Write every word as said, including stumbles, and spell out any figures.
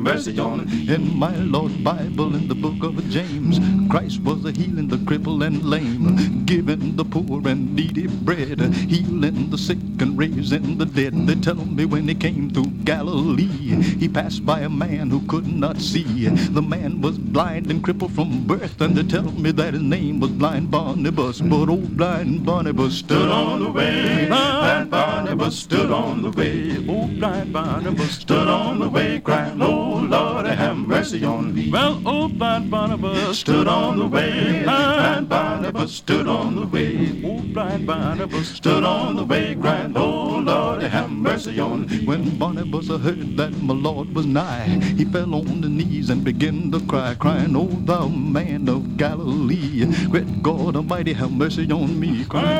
mercy on me. In my Lord's Bible, in the book of James, Christ was a healing the cripple and lame, giving the poor and needy bread, healing the sick and raising the dead. They tell me when he came through Galilee, he passed by a man who could not see. The man was blind and crippled from birth, and they tell me that his name was Blind Barnabas. But old Blind Barnabas stood on the way. Blind Barnabas stood on the way. Old Blind Barnabas stood on the way, crying, "Oh Lord, have mercy on me." Well, old Blind Barnabas Stood on the way. Blind Barnabas stood on the way. Old Blind Barnabas Stood on the way, crying, "Oh Lord, have mercy on me." When Barnabas heard that my Lord was nigh, he fell on the knees and began to cry, crying, "Oh thou man of Galilee, great God Almighty, have mercy on me." Crying,